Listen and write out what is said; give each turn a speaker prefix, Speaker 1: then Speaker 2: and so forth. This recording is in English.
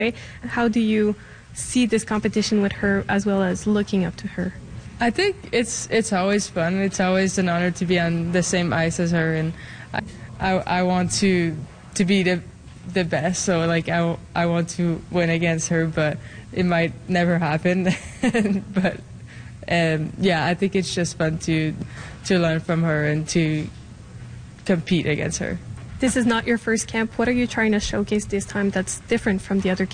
Speaker 1: How do you see this competition with her as well as looking up to her?
Speaker 2: I think it's always fun. It's always an honor to be on the same ice as her, and I want to be the best. So like I want to win against her, but it might never happen. But yeah, I think it's just fun to learn from her and to compete against her.
Speaker 1: This is not your first camp. What are you trying to showcase this time that's different from the other